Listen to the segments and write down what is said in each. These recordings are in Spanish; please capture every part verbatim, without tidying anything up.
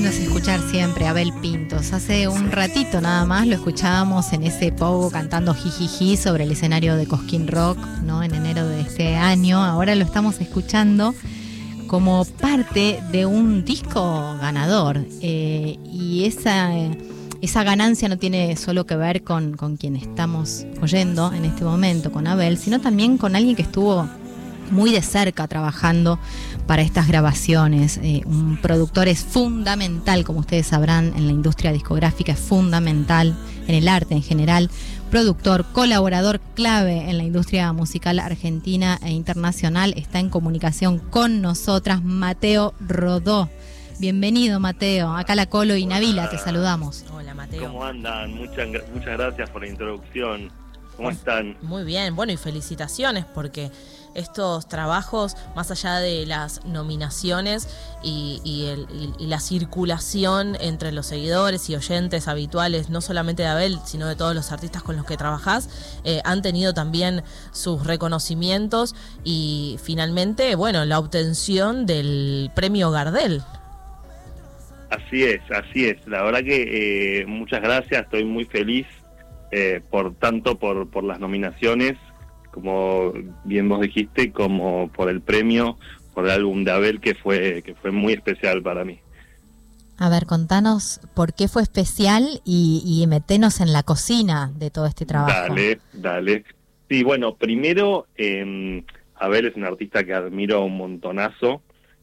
lindo es escuchar siempre a Abel Pintos. Hace un ratito nada más lo escuchábamos en ese pogo cantando jijiji sobre el escenario de Cosquín Rock, ¿no? En enero de este año. Ahora lo estamos escuchando como parte de un disco ganador. Eh, y esa, esa ganancia no tiene solo que ver con, con quien estamos oyendo en este momento, con Abel, sino también con alguien que estuvo muy de cerca trabajando para estas grabaciones. Eh, un productor es fundamental, como ustedes sabrán, en la industria discográfica, es fundamental en el arte en general. Productor, colaborador clave en la industria musical argentina e internacional. Está en comunicación con nosotras Mateo Rodó. Bienvenido, Mateo. Acá la Colo y Nabila, te saludamos. Hola, Mateo. ¿Cómo andan? Muchas, muchas gracias por la introducción. ¿Cómo están? Muy bien, bueno, y felicitaciones porque estos trabajos, más allá de las nominaciones y, y, el, y, y la circulación entre los seguidores y oyentes habituales, no solamente de Abel, sino de todos los artistas con los que trabajás, eh, han tenido también sus reconocimientos y finalmente, bueno, la obtención del premio Gardel. Así es, así es. La verdad que eh, muchas gracias, estoy muy feliz eh, por tanto por, por las nominaciones, como bien vos dijiste, como por el premio, por el álbum de Abel, que fue que fue muy especial para mí. A ver, contanos por qué fue especial y, y metenos en la cocina de todo este trabajo. Dale, dale. Sí, bueno, primero, eh, Abel es un artista que admiro un montonazo,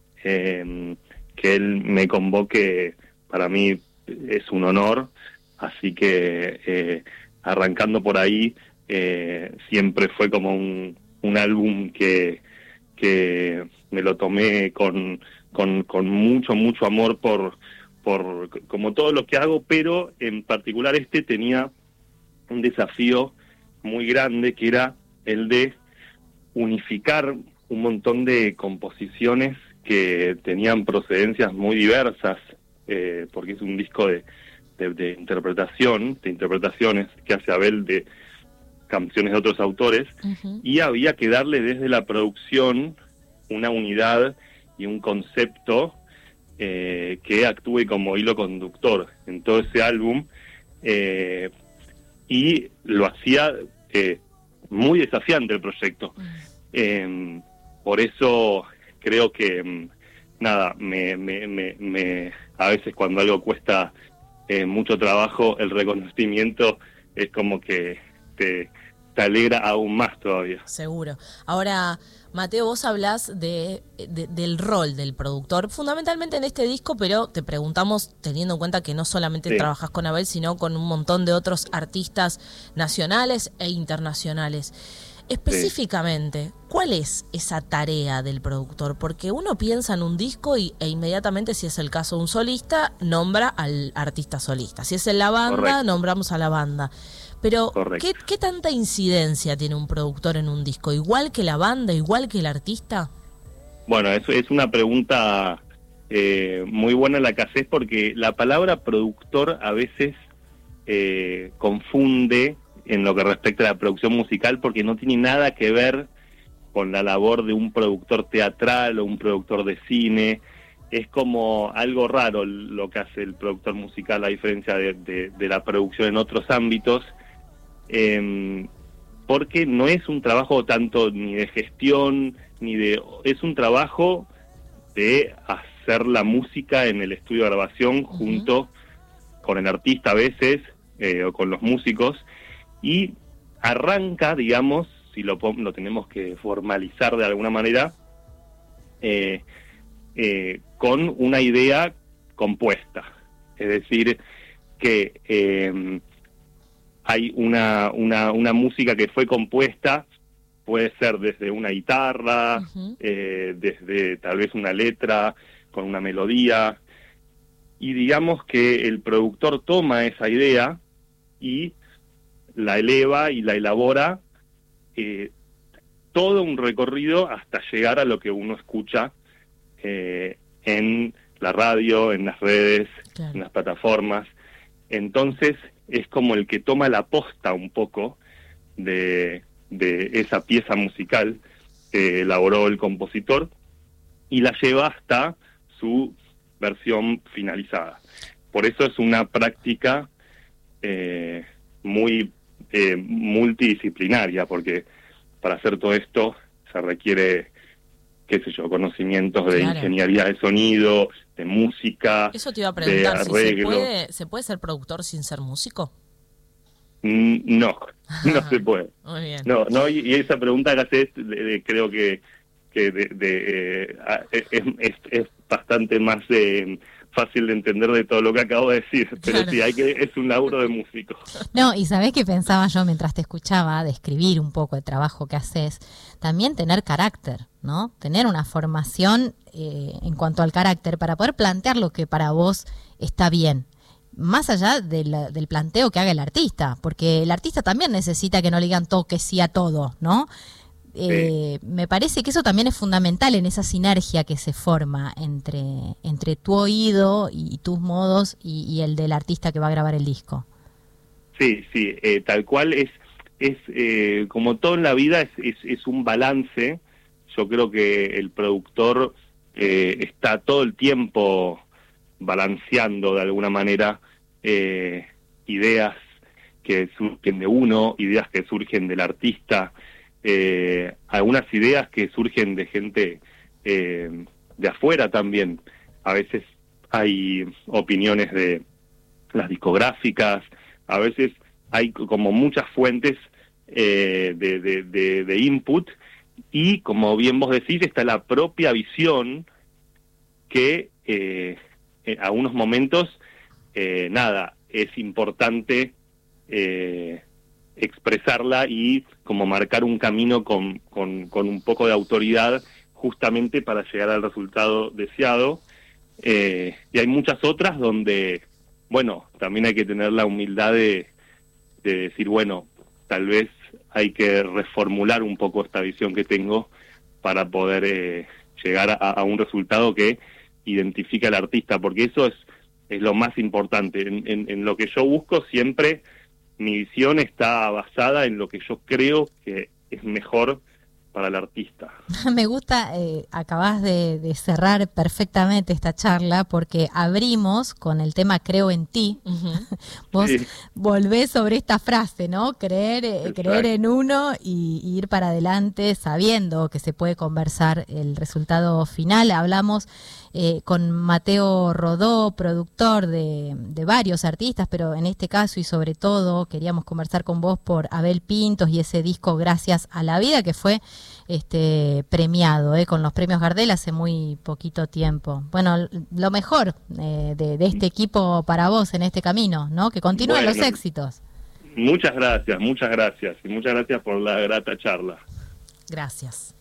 eh, que él me convoque, para mí es un honor, así que eh, arrancando por ahí, Eh, siempre fue como un, un álbum que, que me lo tomé con, con, con mucho, mucho amor por, por como todo lo que hago, pero en particular este tenía un desafío muy grande, que era el de unificar un montón de composiciones que tenían procedencias muy diversas, eh, porque es un disco de, de, de interpretación, de interpretaciones que hace Abel de canciones de otros autores, uh-huh. Y había que darle desde la producción una unidad y un concepto eh, que actúe como hilo conductor en todo ese álbum, eh, y lo hacía eh, muy desafiante el proyecto. Uh-huh. Eh, por eso creo que, nada, me, me, me, me a veces cuando algo cuesta eh, mucho trabajo, el reconocimiento es como que te, te alegra aún más todavía. Seguro. Ahora, Mateo, vos hablás de, de, del rol del productor, fundamentalmente en este disco, pero te preguntamos teniendo en cuenta que no solamente sí. trabajás con Abel, sino con un montón de otros artistas nacionales e internacionales. Específicamente, sí. ¿Cuál es esa tarea del productor? Porque uno piensa en un disco y, e inmediatamente, si es el caso de un solista, nombra al artista solista. Si es en la banda, correcto, nombramos a la banda. Pero, ¿qué, ¿qué tanta incidencia tiene un productor en un disco? ¿Igual que la banda, igual que el artista? Bueno, eso es una pregunta eh, muy buena la que haces, porque la palabra productor a veces eh, confunde en lo que respecta a la producción musical, porque no tiene nada que ver con la labor de un productor teatral o un productor de cine. Es como algo raro lo que hace el productor musical, a diferencia de, de, de la producción en otros ámbitos, eh, porque no es un trabajo tanto ni de gestión, ni de... es un trabajo de hacer la música en el estudio de grabación, uh-huh, junto con el artista a veces, eh, o con los músicos, y arranca, digamos, si lo, lo tenemos que formalizar de alguna manera, eh, eh, con una idea compuesta. Es decir, que eh, hay una, una, una música que fue compuesta, puede ser desde una guitarra, uh-huh, eh, desde tal vez una letra, con una melodía, y digamos que el productor toma esa idea y la eleva y la elabora, eh, todo un recorrido hasta llegar a lo que uno escucha eh, en la radio, en las redes, claro, en las plataformas. Entonces es como el que toma la posta un poco de, de esa pieza musical que elaboró el compositor y la lleva hasta su versión finalizada. Por eso es una práctica eh, muy eh, multidisciplinaria, porque para hacer todo esto se requiere, qué sé yo, conocimientos de Claro. ingeniería de sonido, de música, Eso te iba a de preguntar, si se arreglo. puede, ¿se puede ser productor sin ser músico? Mm, No, no se puede. Muy bien. No, no, y, y esa pregunta que haces, de, de- creo que, que de, de, eh, a- es, es, es bastante más eh, fácil de entender de todo lo que acabo de decir, pero Claro. sí, hay que es un laburo de músico. No, y sabés que pensaba yo mientras te escuchaba describir un poco el trabajo que haces, también tener carácter, ¿no? Tener una formación eh, en cuanto al carácter para poder plantear lo que para vos está bien, más allá de la- del planteo que haga el artista, porque el artista también necesita que no le digan todo que sí a todo, ¿no? Eh, me parece que eso también es fundamental en esa sinergia que se forma entre, entre tu oído y, tus modos y, y el del artista que va a grabar el disco. Sí, sí, eh, tal cual es, es eh, como todo en la vida, es, es, es un balance. Yo creo que el productor eh, está todo el tiempo balanceando de alguna manera eh, ideas que surgen de uno, ideas que surgen del artista, eh, algunas ideas que surgen de gente eh, de afuera también. A veces hay opiniones de las discográficas, a veces hay como muchas fuentes eh, de, de, de, de input, y como bien vos decís, está la propia visión que eh, eh, a unos momentos, eh, nada, es importante eh, expresarla y como marcar un camino con, con, con un poco de autoridad, justamente para llegar al resultado deseado. Eh, y hay muchas otras donde, bueno, también hay que tener la humildad de, de decir, bueno, tal vez hay que reformular un poco esta visión que tengo para poder eh, llegar a, a un resultado que identifique al artista, porque eso es, es lo más importante. En, en, en lo que yo busco siempre, mi visión está basada en lo que yo creo que es mejor para el artista. Me gusta, eh, acabás de, de cerrar perfectamente esta charla porque abrimos con el tema Creo en ti. Ujú. Vos Sí. volvés sobre esta frase, ¿no? Creer, eh, Exacto. creer en uno y, y ir para adelante sabiendo que se puede conversar el resultado final. Hablamos eh, con Mateo Rodó, productor de, de varios artistas, pero en este caso y sobre todo queríamos conversar con vos por Abel Pintos y ese disco Gracias a la Vida, que fue este premiado eh, con los premios Gardel hace muy poquito tiempo. Bueno, lo mejor eh, de, de este equipo para vos en este camino, ¿no? Que continúen Bueno, los éxitos. Muchas gracias, muchas gracias, y muchas gracias por la grata charla. Gracias.